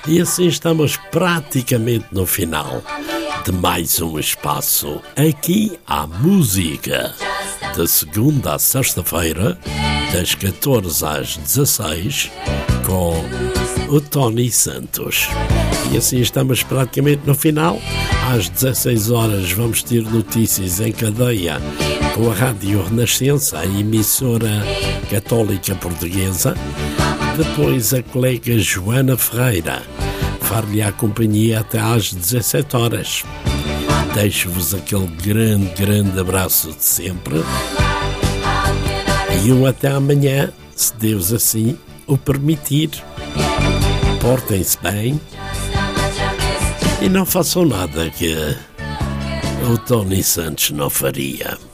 E assim estamos praticamente no final de mais um espaço Aqui à Música, de segunda a sexta-feira, das 14 às 16, com o Tony Santos. E assim estamos praticamente no final. Às 16 horas vamos ter notícias em cadeia com a Rádio Renascença, a emissora católica portuguesa. Depois a colega Joana Ferreira far-lhe a companhia até às 17 horas. Deixo-vos aquele grande abraço de sempre. E um até amanhã, se Deus assim o permitir. Portem-se bem e não façam nada que o Tony Santos não faria.